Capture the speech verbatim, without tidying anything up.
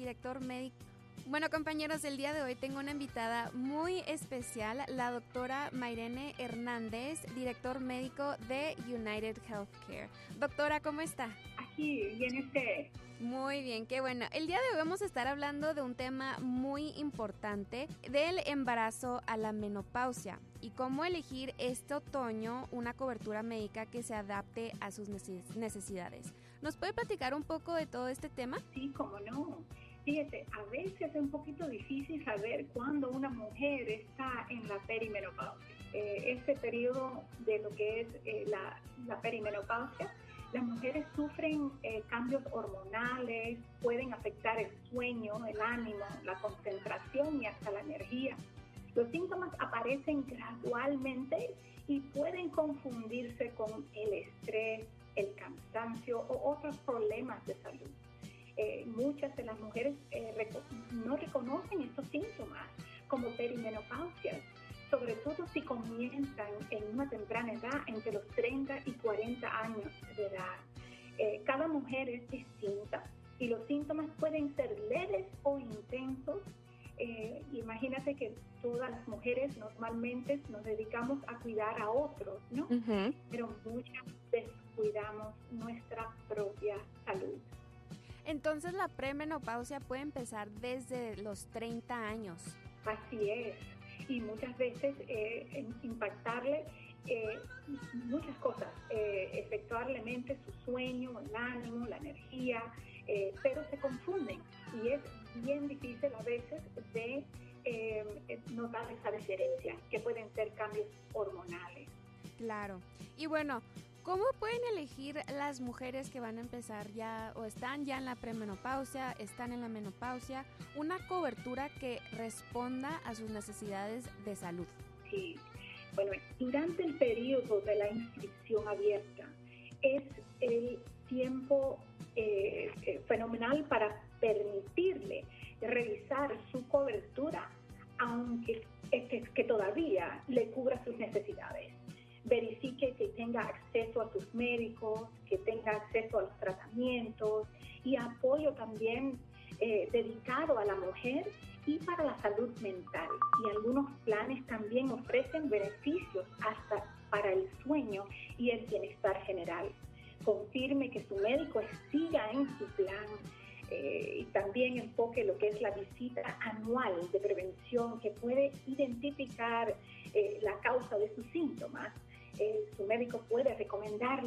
director médico. Bueno, compañeros, el día de hoy tengo una invitada muy especial, la doctora Mairene Hernández, director médico de United Healthcare. Doctora, ¿cómo está? Aquí, bien usted. Muy bien, qué bueno. El día de hoy vamos a estar hablando de un tema muy importante, del embarazo a la menopausia y cómo elegir este otoño una cobertura médica que se adapte a sus necesidades. ¿Nos puede platicar un poco de todo este tema? Sí, cómo no. Fíjese, a veces es un poquito difícil saber cuándo una mujer está en la perimenopausia. Eh, este periodo de lo que es eh, la, la perimenopausia, las mujeres sufren eh, cambios hormonales, pueden afectar el sueño, el ánimo, la concentración y hasta la energía. Los síntomas aparecen gradualmente y pueden confundirse con el estrés, el cansancio o otros problemas de salud. Eh, muchas de las mujeres eh, reco- no reconocen estos síntomas como perimenopausia, sobre todo si comienzan en una temprana edad, entre los treinta y cuarenta años de edad. Eh, cada mujer es distinta y los síntomas pueden ser leves o intensos. Eh, imagínate que todas las mujeres normalmente nos dedicamos a cuidar a otros, ¿no? Uh-huh. Pero muchas descuidamos nuestra propia salud. Entonces la premenopausia puede empezar desde los treinta años. Así es, y muchas veces eh, impactarle eh, muchas cosas, eh, efectuarlemente su sueño, el ánimo, la energía, eh, pero se confunden y es bien difícil a veces de eh, notar esa diferencia, que pueden ser cambios hormonales. Claro, y bueno, ¿cómo pueden elegir las mujeres que van a empezar ya o están ya en la premenopausia, están en la menopausia, una cobertura que responda a sus necesidades de salud? Sí, bueno, durante el periodo de la inscripción abierta es el tiempo eh, eh, fenomenal para permitirle revisar su cobertura, aunque que, que todavía le cubra sus necesidades. Verifique que tenga acceso a sus médicos, que tenga acceso a los tratamientos y apoyo también eh, dedicado a la mujer y para la salud mental. Y algunos planes también ofrecen beneficios hasta para el sueño y el bienestar general. Confirme que su médico siga en su plan eh, y también enfoque lo que es la visita anual de prevención que puede identificar eh, la causa de sus síntomas. Eh, su médico puede recomendarle